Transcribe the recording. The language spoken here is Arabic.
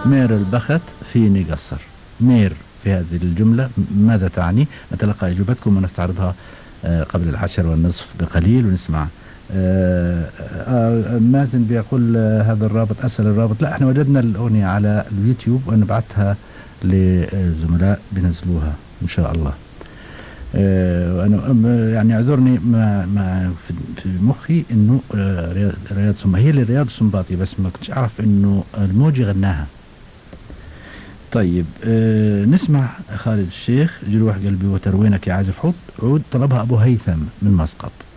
مير البخت فيني قصر. مير في هذه الجملة ماذا تعني؟ نتلقى إجابتكم ونستعرضها قبل 10:30 بقليل ونسمع. مازن بيقول هذا الرابط أسأل الرابط. لا، احنا وجدنا الأغنية على اليوتيوب ونبعثها لزملاء بنزلوها إن شاء الله. وأنا يعني اعذرني ما في مخي إنه رياض سنباطي هي لرياض السنباطي، بس ما كنتش أعرف إنه الموجي غناها. طيب نسمع خالد الشيخ جروح قلبي وتروينك يا عازف عود. طلبها أبو هيثم من مسقط.